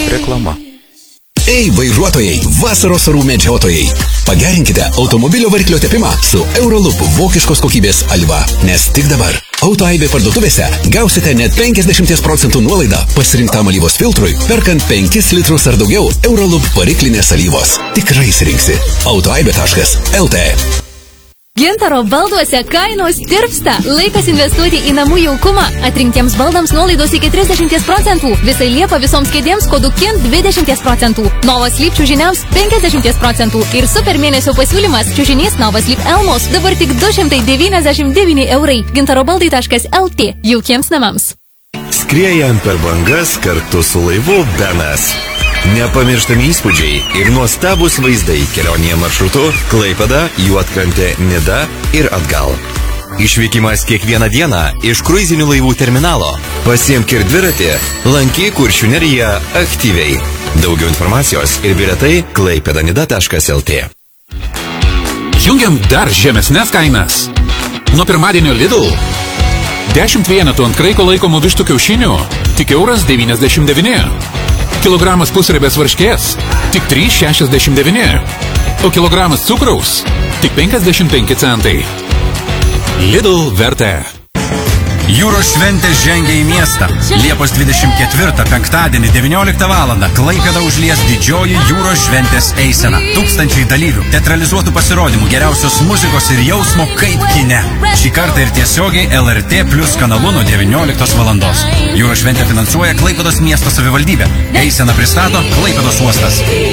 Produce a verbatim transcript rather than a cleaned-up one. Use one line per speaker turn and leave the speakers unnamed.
Reklama.
Ei, vairuotojai, vasaros orų medžiotojai. Pagerinkite automobilio variklio tepimą su Euroloop vokiškos kokybės alyva. Nes tik dabar Autoaibė parduotuvėse gausite net penkiasdešimt procentų nuolaidą pasirinktam alyvos filtrui, perkant penkis litrus ar daugiau Euroloop variklinės alyvos. Tikrai išrinksi. autoaibė taškas el tė.
Gintaro balduose kainos tirpsta. Laikas investuoti į namų jaukumą. Atrinktiems baldams nuolaidos iki trisdešimt procentų. Visai Liepa visoms kėdėms kodu K I N dvidešimt procentų. Novas Sleep čiužiniams penkiasdešimt procentų. Ir super mėnesio pasiūlymas čiužinys Novas Sleep Elmos dabar tik du šimtai devyniasdešimt devyni eurai. gintaro baldai taškas el tė. Jaukiems namams.
Skriejant per bangas kartu su laivu Benas. Nepamirštami įspūdžiai ir nuostabus vaizdai kelionėje maršrutu Klaipėda, Juodkrantė, Nida ir atgal. Išvykimas kiekvieną dieną iš kruizinių laivų terminalo. Pasiimk ir dviratį, lankyk Kuršių neriją aktyviai. Daugiau informacijos ir bilietai klaipėdanida taškas el tė.
Jungiam dar žemesnes kainas. Nuo pirmadienio Lidl. dešimt vienetų ant kraiko laikomų vištų kiaušinių. Tik euras devyniasdešimt devyni. Kilogramas pusribės varškės tik trys šešiasdešimt devyni, o kilogramas cukraus tik penkiasdešimt penki centai. Lidl vertė.
Jūros šventė žengia į miestą. Liepos dvidešimt ketvirtą penktadienį devynioliktą valandą Klaipėdą užlies didžioji jūros šventės eisena. Tūkstančiai dalyvių, teatralizuotų pasirodymų, geriausios muzikos ir jausmo kaip kine. Šį kartą ir tiesiogiai el er tė plus kanalu nuo devynioliktos valandos. Jūros šventę finansuoja Klaipėdos miesto savivaldybė. Eiseną pristato Klaipėdos uostas.